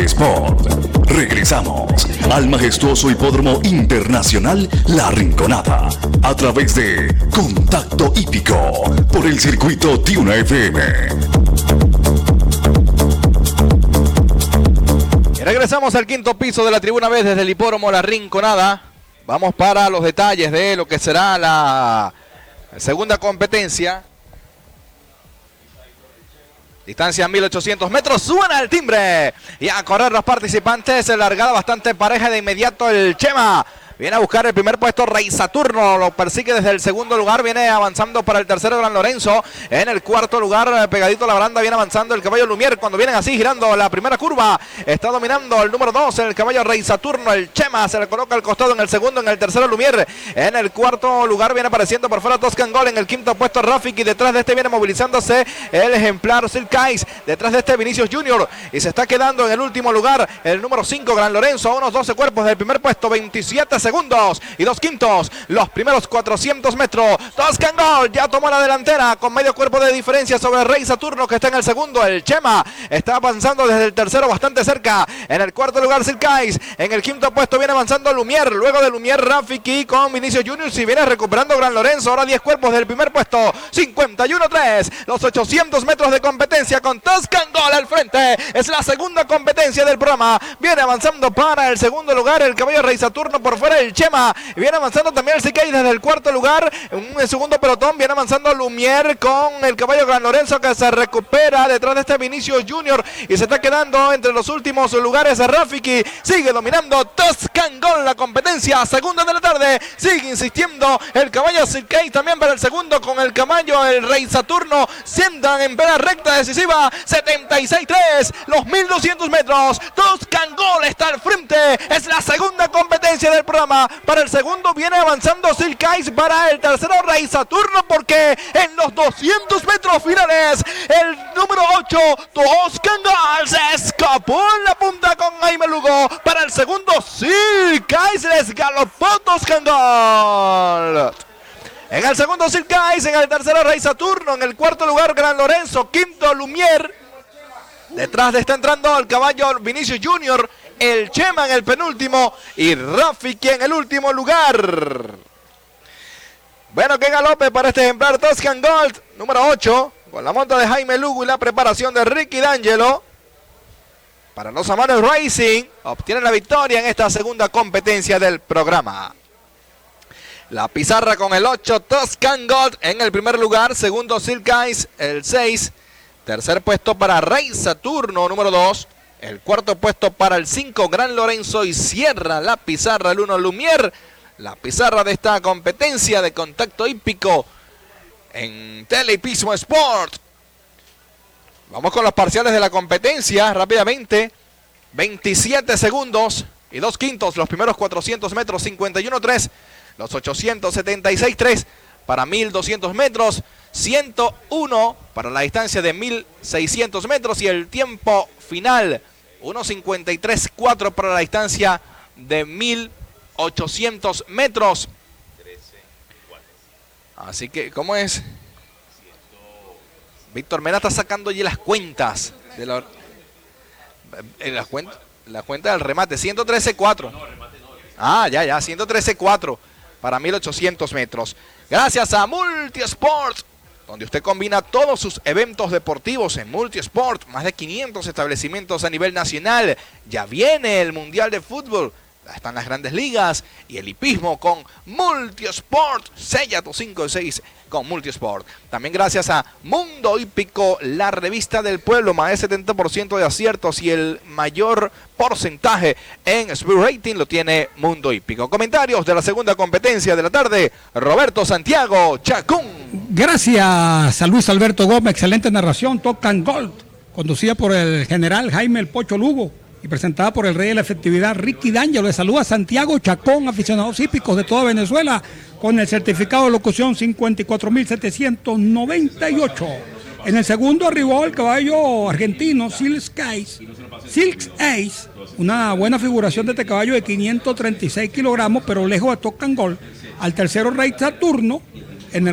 Sport. Regresamos al majestuoso Hipódromo Internacional La Rinconada a través de Contacto Hípico por el circuito Tiuna FM. Y regresamos al quinto piso de la tribuna B desde el Hipódromo La Rinconada. Vamos para los detalles de lo que será la segunda competencia. Distancia 1800 metros, suena el timbre y a correr los participantes, largada bastante pareja de inmediato el Chema. Viene a buscar el primer puesto Rey Saturno, lo persigue desde el segundo lugar, viene avanzando para el tercero Gran Lorenzo. En el cuarto lugar, pegadito a la baranda, viene avanzando el caballo Lumier. Cuando vienen así girando la primera curva, está dominando el número 2, el caballo Rey Saturno. El Chema se le coloca al costado en el segundo, en el tercero Lumier. En el cuarto lugar viene apareciendo por fuera Toscan Gol. En el quinto puesto Rafik y detrás de este viene movilizándose el ejemplar Silkais. Detrás de este Vinicius Junior y se está quedando en el último lugar el número 5 Gran Lorenzo, a unos 12 cuerpos del primer puesto, 27 segundos y 2 quintos, los primeros 400 metros. Toscan Gol ya tomó la delantera con medio cuerpo de diferencia sobre Rey Saturno, que está en el segundo. El Chema está avanzando desde el tercero bastante cerca. En el cuarto lugar Silkais, en el quinto puesto viene avanzando Lumier, luego de Lumier Rafiki con Vinicius Junior, si viene recuperando Gran Lorenzo, ahora 10 cuerpos del primer puesto, 51-3, los 800 metros de competencia con Toscan Gol al frente. Es la segunda competencia del programa, viene avanzando para el segundo lugar el caballo Rey Saturno, por fuera el Chema. Viene avanzando también el Silkais desde el cuarto lugar. En un segundo pelotón viene avanzando Lumier con el caballo Gran Lorenzo, que se recupera detrás de este Vinicius Junior y se está quedando entre los últimos lugares. Rafiki sigue dominando Toscan Gol la competencia. Segunda de la tarde, sigue insistiendo el caballo Silkais también para el segundo con el caballo el Rey Saturno. Sientan en plena recta decisiva, 76-3, los 1200 metros. Toscan Gol está al frente. Es la segunda competencia del programa. Para el segundo viene avanzando Silkais, para el tercero Rey Saturno, porque en los 200 metros finales el número 8 Toscan Gol se escapó en la punta con Jaime Lugo. Para el segundo Silkais les galopó Toscan Gol. En el segundo Silkais, en el tercero Rey Saturno, en el cuarto lugar Gran Lorenzo, quinto Lumier. Detrás de está entrando el caballo Vinicius Junior, el Chema en el penúltimo y Rafiki en el último lugar. Bueno, qué galope para este ejemplar Toscan Gol, número 8, con la monta de Jaime Lugo y la preparación de Ricky D'Angelo. Para los Amanes Racing, obtienen la victoria en esta segunda competencia del programa. La pizarra con el 8, Toscan Gol en el primer lugar, segundo Silkais, el 6, tercer puesto para Rey Saturno, número 2. El cuarto puesto para el 5, Gran Lorenzo, y cierra la pizarra el 1, Lumier. La pizarra de esta competencia de contacto hípico en Telehipismo Sport. Vamos con los parciales de la competencia rápidamente. 27 segundos y 2 quintos, los primeros 400 metros, 51-3. Los 876-3 para 1200 metros. 101 para la distancia de 1600 metros y el tiempo final 1:53.4 para la distancia de 1800 metros. Así que, ¿cómo es? Víctor Mena está sacando allí las cuentas de la cuenta del remate. 113.4. Ah, ya, 113.4 para 1800 metros. Gracias a Multisport, donde usted combina todos sus eventos deportivos en Multisport. Más de 500 establecimientos a nivel nacional. Ya viene el Mundial de Fútbol. Están las grandes ligas y el hipismo con Multisport. Sella tu 5 y 6 con Multisport. También gracias a Mundo Hípico, la revista del pueblo. Más de 70% de aciertos y el mayor porcentaje en Speed Rating lo tiene Mundo Hípico. Comentarios de la segunda competencia de la tarde. Roberto Santiago Chacún. Gracias a Luis Alberto Gómez. Excelente narración. Toscan Gol, conducida por el general Jaime El Pocho Lugo y presentada por el rey de la efectividad Ricky D'Angelo. Le saluda Santiago Chacón, aficionados hípicos de toda Venezuela, con el certificado de locución 54.798. En el segundo arribó el caballo argentino Silkais, una buena figuración de este caballo de 536 kilogramos, pero lejos de Toscan Gol. Al tercero Rey Saturno,